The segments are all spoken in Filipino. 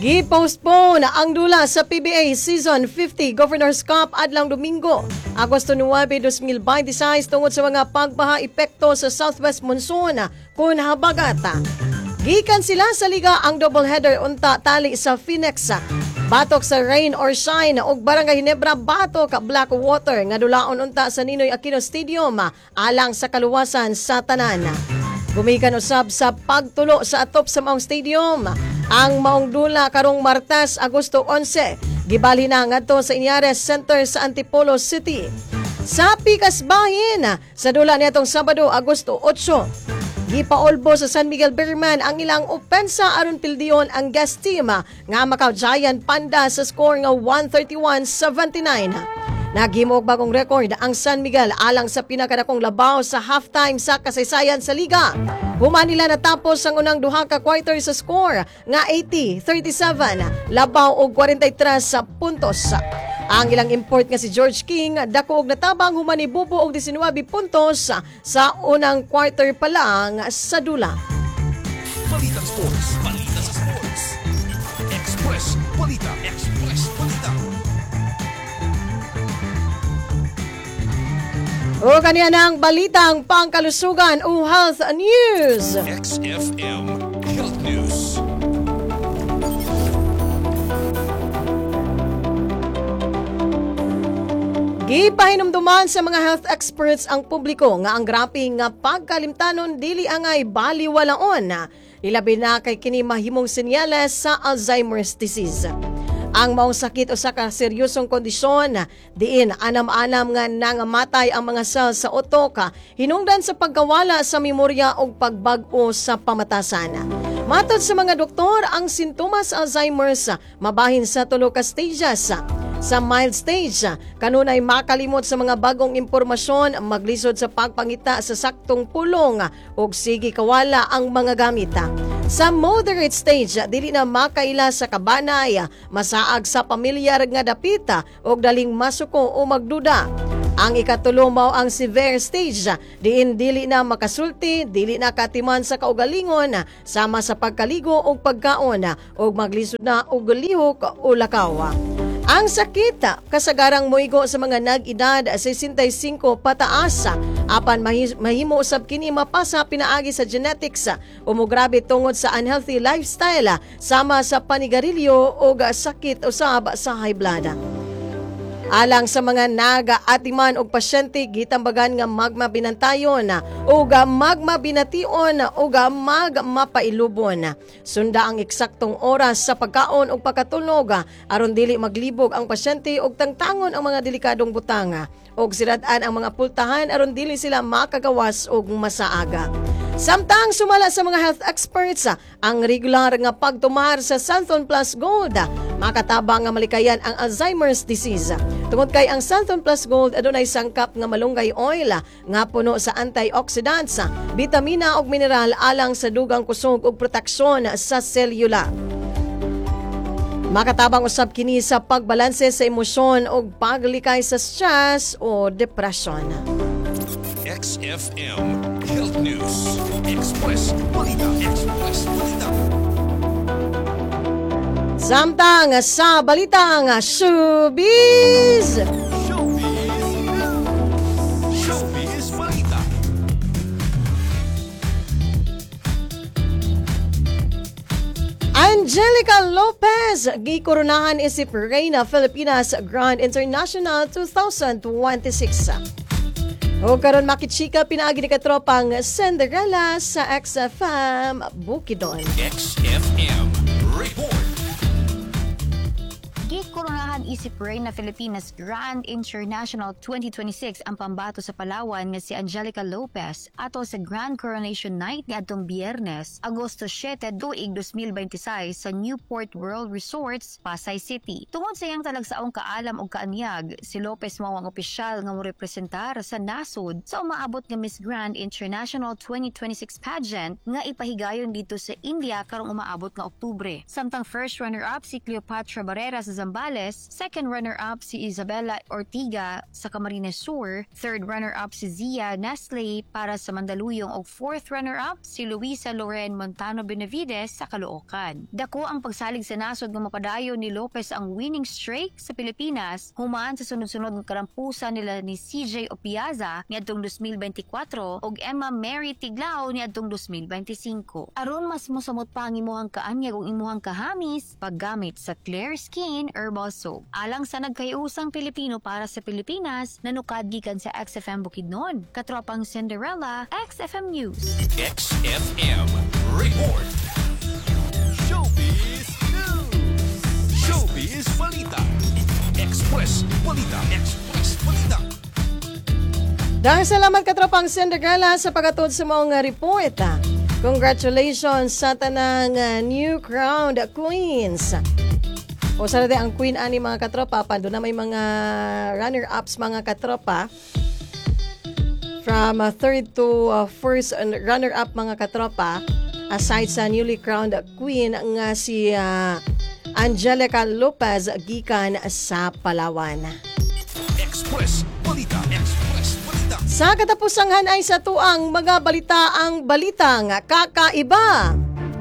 Gi-postpone ang dula sa PBA Season 50 Governors Cup adlang Domingo, Agosto 9, 2026 tungod sa mga pagbaha epekto sa Southwest Monsoon kun habagata. Gikan sila sa liga ang doubleheader unta tali sa Phoenix. Batok sa Rain or Shine ug Barangay Ginebra batok Blackwater nga dulaon unta sa Ninoy Aquino Stadium alang sa kaluwasan sa tanan. Gumikan usab sa pagtulo sa atop sa maong stadium ang maong dula karong Martes, Agosto 11. Gibali na ngadto sa Inyares Center sa Antipolo City. Sa Pikas Bahin, sa dula nitong Sabado, Agosto 8. Gipaolbo sa San Miguel Berman ang ilang opensa aron pildiyon ang guest team nga Macau Giant Panda sa score nga 131-79. Naghimog bagong record ang San Miguel alang sa pinakadakong labaw sa halftime sa kasaysayan sa liga. Human nila natapos ang unang duha ka quarter sa score nga 80-37, labaw og 43 sa puntos. Ang ilang import nga si George King dako og natabang human ni Bubo og 19 puntos sa unang quarter pa lang sa dula. Balitang Sports, balita sa sports. Express Balita, Express Balita. O kaniya ng balitang pangkalusugan o health news. XFM Health News. Gipahinumduman sa mga health experts ang publiko nga ang grabe nga pagkalimtanon dili angay baliwalaon. Ilabi na kay kini mahimong senyales sa Alzheimer's disease. Ang maong sakit o sa seryosong kondisyon, diin anam-anam nga nangamatay ang mga cells sa utok, hinungdan sa pagkawala sa memorya o pagbag-o sa pamatasan. Matod sa mga doktor, ang sintomas Alzheimer's mabahin sa tulo ka stages. Sa mild stage, kanunay makalimot sa mga bagong impormasyon, maglisod sa pagpangita sa saktong pulong o sige kawala ang mga gamit. Sa moderate stage, dili na makaila sa kabanay, masaag sa pamilyar nga dapita o daling masuko o magduda. Ang ikatulo mao ang severe stage, diin dili na makasulti, dili na katiman sa kaugalingon, sama sa pagkaligo o pagkaon o maglisod na og lihok o lakaw. Ang sakit, kasagarang moigo sa mga nag-edad 65 pataas. Apan mahimo usab kini mapasa pinaagi sa genetics o mograbe tungod sa unhealthy lifestyle sama sa panigarilyo o sakit usab sa high blood. Alang sa mga nagaatiman og pasyente gitambagan nga magmabinantayon o magmabination o magmapailubon. Sunda ang eksaktong oras sa pagkaon o pagkatulog aron dili maglibog ang pasyente og tangtangon ang mga delikadong butanga og sirad-an ang mga pultahan aron dili sila makagawas og masaaga. Samtang sumala sa mga health experts ang regular nga pagtumar sa Santhon Plus Gold, makatabang nga malikayan ang Alzheimer's disease. Tungod kay ang Santhon Plus Gold adunay sangkap nga malunggay oil nga puno sa antioxidants, bitamina ug mineral alang sa dugang kusog ug proteksyon sa selula. Makatabang usab kini sa pagbalanse sa emosyon ug paglikay sa stress o depression. XFM Health News. Express Balita, Express Balita. Samtang sa balitang showbiz. Showbiz Balita. Angelica Lopez gikoronahan isip Reyna Filipinas Grand International 2026. O karon makichika pinaagi ni katropang Cinderella sa XFM Bukidnon. XFM Report. Gikoronahan isip Reyna Filipinas Grand International 2026 ang pambato sa Palawan nga si Angelica Lopez ato sa Grand Coronation Night niadtong Biyernes, Agosto 7, 2026 sa Newport World Resorts, Pasay City. Tungod sa iyang talagsaong kaalam o kaanyag, si Lopez mao ang opisyal nga morepresentar sa nasod sa umaabot nga Miss Grand International 2026 pageant nga ipahigayon dito sa India karong umaabot nga Oktubre. Samtang first runner-up si Cleopatra Barrera sa Zambales, second runner-up si Isabella Ortiga sa Camarines Sur, third runner-up si Zia Nestle para sa Mandaluyong ug fourth runner-up si Luisa Loren Montano Benavides sa Caloocan. Dako ang pagsalig sa nasod nga mapadayon ni Lopez ang winning streak sa Pilipinas humaan sa sunod-sunod nga kalampusan nila ni CJ Opiaza niadtong 2024 ug Emma Mary Tiglao niadtong 2025. Aron mas mosamot pa ang imuhang kaanyag ug imuhang kahamis paggamit sa Clear Skin Herbal Soap. Alang sa nagkayusang Pilipino para sa Pilipinas, nanukad gikan sa XFM Bukidnon. Katropang Cinderella, XFM News. XFM Report. Showbiz News. Showbiz Balita. Express Balita. Express Balita. Dahil salamat katropang Cinderella sa pagatuod sa mga report. Congratulations sa tanang new crowned queens. O sa ang queen ani mga katropa, pando na may mga runner-ups mga katropa. From third to first runner-up mga katropa, aside sa newly crowned queen nga si Angelica Lopez gikan sa Palawan. Express Balita. Express Balita. Sa katapusang ay sa tuang mga balita ang balitang kakaiba.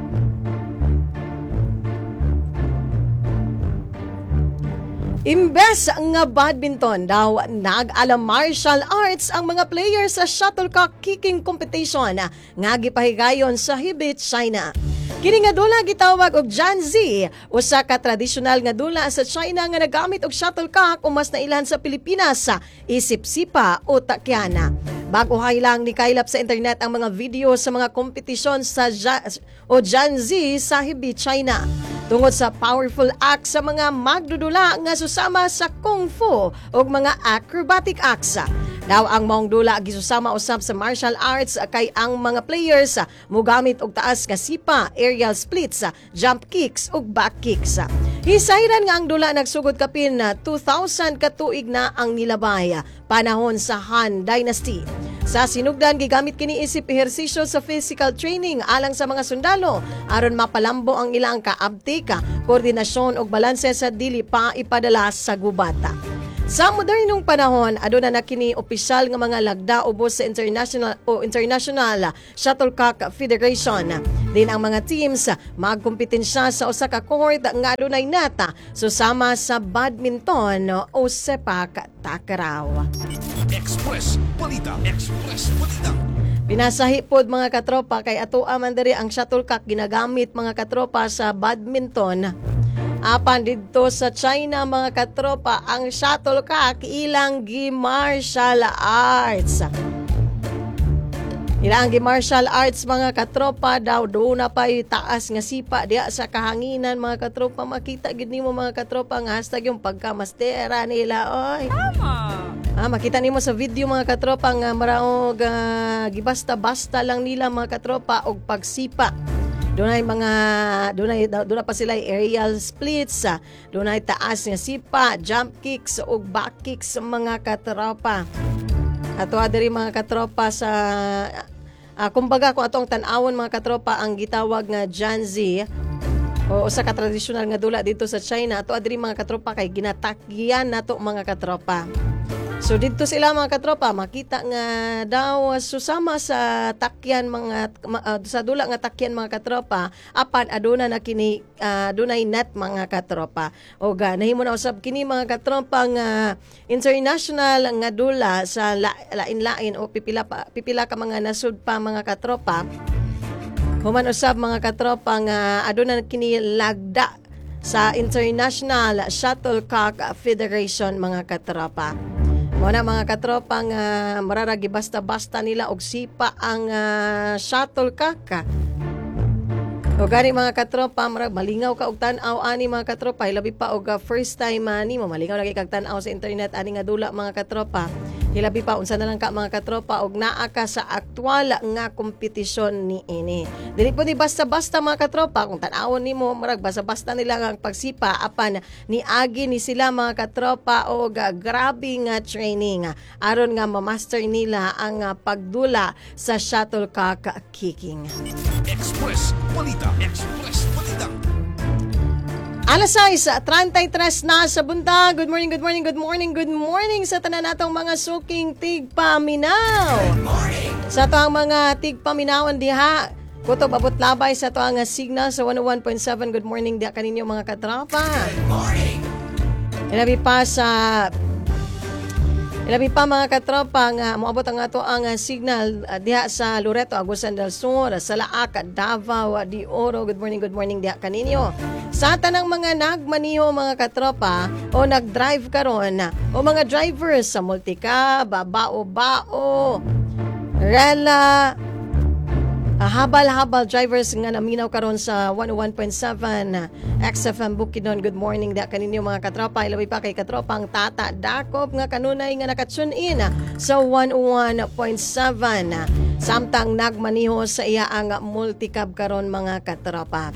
Imbes nga badminton daw nag-alam martial arts ang mga players sa shuttlecock kicking competition nga gipahigayon sa Hebei, China. Kini nga dula gitawag og Janzi, usa ka tradisyonal nga dula sa China nga nagamit og shuttlecock o mas nailan sa Pilipinas sa isip-sipa o takyana. Bago lang ni kailap sa internet ang mga video sa mga kompetisyon sa Janzi sa Hebei, China. Tungod sa powerful act sa mga magdudula nga susama sa kung fu o mga acrobatic acts. Daw ang maong dula gisusama usab sa martial arts kay ang mga players mogamit og taas nga sipa, aerial splits, jump kicks ug back kicks. Hisayran nga ang dula nagsugod kapin 2,000 ka tuig na ang nilabay panahon sa Han Dynasty. Sa sinugdan gigamit kini isip ehersisyo sa physical training alang sa mga sundalo aron mapalambo ang ilang kaabtik, koordinasyon ug balanse sa dili pa ipadala sa gubata. Sa modernong panahon, aduna na kini opisyal nga mga lagda ubos sa International Shuttlecock Federation. Din ang mga teams magkompetensya sa usa ka court nga adunay nata susama sa badminton o sepak takraw. Express Balita. Express Balita. Pinasahi pod mga katropa kay atoa man diri ang shuttlecock ginagamit mga katropa sa badminton. Apan didto sa China mga katropa ang shuttlecock ilang gi-martial arts. Ilang gi-martial arts mga katropa daw doon na pa taas nga sipa diya sa kahanginan mga katropa. Makita gid nimo mga katropa nga hashtag yung pagkamastera nila oy. Tama. Makita nimo sa video mga katropa nga maraog gibasta-basta lang nila mga katropa og pagsipa. Doon pa sila aerial splits, doon ay taas nga sipa, jump kicks o back kicks mga katropa. Ato adiri mga katropa sa kumbaga kung atong tan-awon mga katropa ang gitawag nga Janzi o usa ka tradisyonal nga dula dito sa China. Ato adiri mga katropa kay ginatakyan nato mga katropa. So dito sila mga katropa makita nga daw susama sa takyan sa dula nga takyan mga katropa apan aduna na kini dunay net mga katropa. O nahimo na usab kini mga katropa nga international nga dula sa lain-lain o pipila ka mga nasud pa mga katropa. Human usab mga katropa nga aduna na kini lagda sa International Shuttlecock Federation mga katropa. Muna mga katropa nga mararagi basta-basta nila og sipa ang shuttlecock. O gani mga katropa, malingaw ka og tan-aw ani mga katropa, hilabi pa og first time nimo malingaw lagi kag tan-aw sa internet ani nga dula mga katropa. Hilabi pa unsa na lang ka mga katropa og naa ka sa aktwal nga kompetisyon ni ini. Dili po di basta-basta mga katropa kung tan-awon nimo marag basta-basta nila ang pagsipa apan niagi ni sila mga katropa og grabe nga training aron nga ma-master nila ang pagdula sa shuttlecock kicking. Express Balita. Express Balita. Alas 6:33 na sa buntag. Good morning, good morning, good morning, good morning sa tanan natong mga suking tigpaminaw. Sa to ang mga tigpaminawan diha. Kutob abot labay sa to ang signal sa 101.7. Good morning diha kaninyo mga katropa. Ilabi pa mga katropa nga moabot ang ato ang signal diha sa Loreto, Agusan del Sur, sa Laak, Davao de Oro. Good morning diha kaninyo. Sa tanang mga nagmaniho mga katropa o nagdrive karon o mga drivers sa multika, babao, rela, habal drivers nga naminaw karon sa 101.7 XFM Bukidnon. Good morning da kaninyo mga katropa. Ilabi pa kay katropang Tata Dakop nga kanunay nga nakatune in sa 101.7. Samtang nagmaniho sa iya ang multicab karon mga katropa.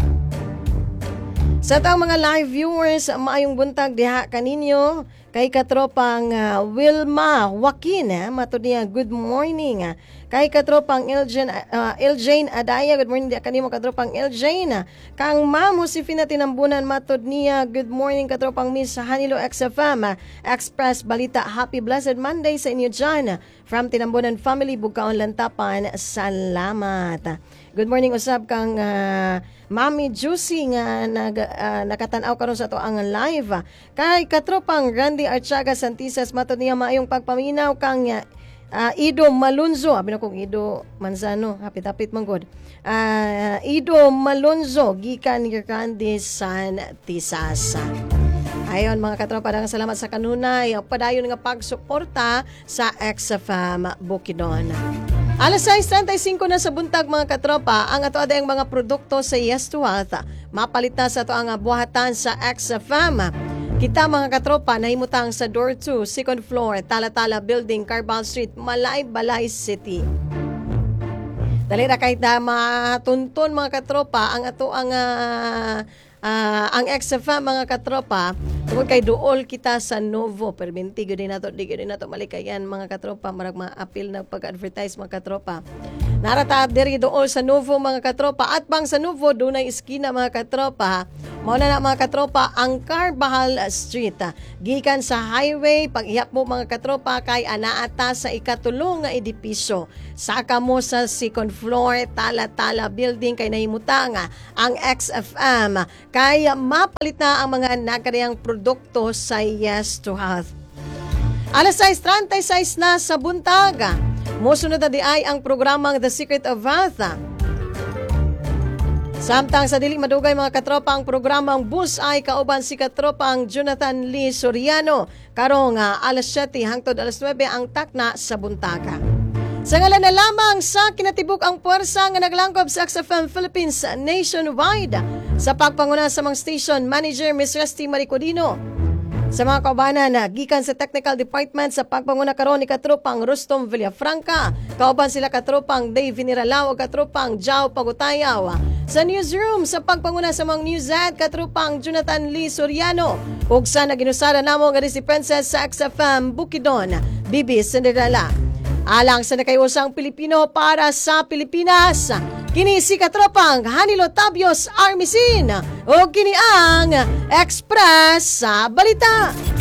Sa taong mga live viewers, maayong buntag diha kaninyo kay katropang Wilma Joaquin, matod niya good morning. Kay katropang Eljane Adaya, good morning diha kanimo katropang Eljane. Kang Ma'am Josefina Tinambunan, matod niya good morning katropang Miss Hanilo XFM Express Balita. Happy blessed Monday sa inyo dyan. From Tinambunan Family, Bugkaon Lantapan, salamat. Good morning usab kang Mami Juicy nga nakatanaw karon sa to ang live. Kay katropang Randy Archaga Santisas, matod niya maayong pagpaminaw kang Ido Malunzo, abi na kong Ido Manzano, hapit-hapit man god. Ido Malunzo gikan ni Randy Santisas. Ayon mga katropa, daghang salamat sa kanunay padayon nga pagsuporta sa XFM Bukidnon. Alas 6:35 na sa buntag mga katropa, ang ato adayang mga produkto sa Yes to Health mapalit na sa ato ang buhatan sa XFM. Kita mga katropa nahimutang sa door 2, second floor, Talatala Building, Carbal Street, Balay City. Dali na kahit na matuntun mga katropa ang ato ang XFM mga katropa, tungkol kay duol kita sa Novo, perminti gud din nato malikayan mga katropa, marag ma-appeal na pag-advertise mga katropa. Narata diri duol sa Novo mga katropa, at bang sa Novo dunay iskina mga katropa. Mao na mga katropa ang Carbajal Street. Gikan sa highway pag-ihap mo mga katropa kay anaata sa ikatulong nga edipisyo. Saka mo sa second floor Talatala Building kay nahimutang ang XFM kay mapalit na ang mga nakariyang produkto sa Yes to Health. Alas 6:36 na sa buntag. Mosunod na di ay ang programang The Secret of Health. Samtang sa dili madugay mga katropa ang programang Bus ay kauban si katropang Jonathan Lee Soriano karong alas 7 hangtod alas 9 ang takna sa buntaga. Sa ngalan na lamang sa kinatibuk ang puwersa nga naglangkob sa XFM Philippines nationwide, sa pagpanguna sa mga station manager Ms. Resty Maricodino, sa mga kaubanan gikan sa technical department sa pagpanguna karon ni katropang Rustom Villafranca, kauban sila katropang Dave Viniralao, katropang Jao Pagutayaw. Sa newsroom sa pagpanguna sa mga newshead katropang Jonathan Lee Soriano, ug sa naginusara namo nga disipensa sa XFM Bukidnon, Bibi Cinderella. Alang sa nakayusang Pilipino para sa Pilipinas, kini si katropang Hanilo Tabios Armisin o kini ang Express sa Balita.